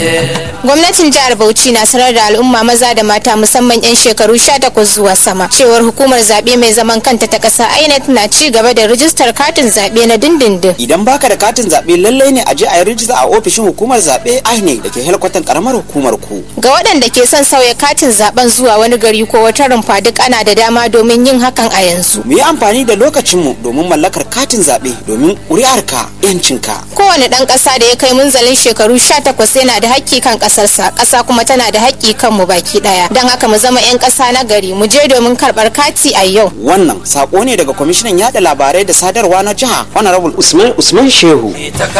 Gwamnatin jihar Bauchi na sanar da al'umma maza da mata musamman 'yan shekaru 18 zuwa sama cewar hukumar zaɓe mai zaman kanta ta ƙasa INEC na ci gaba da rijistar katin zaɓe na dindindin. Idan baka da katin zaɓe lallai ne a je a yi rijista a ofishin hukumar zaɓe INEC da ke helkwatan karamar hukumar ku. Ga waɗanda ke son sauya katin zaɓen zuwa wani gari ko wata rumfa duk ana da dama domin yin hakan a yanzu. Mu yi amfani da lokacinmu domin mallakar katin zaɓe domin ƙuri'arka 'yancinka. Kowane ɗan ƙasa da ya kai munzalin shekaru 18 yana da haƙƙi kan ƙasarsa, ƙasa kuma tana da haƙƙi kan mu baki ɗaya. Don haka mu zama 'yan ƙasa na gari, mu je domin karɓar kati a yau. Wannan sako ne daga kwamishinan yaɗa labarai da sadarwa na jiha Honorable Usman Shehu.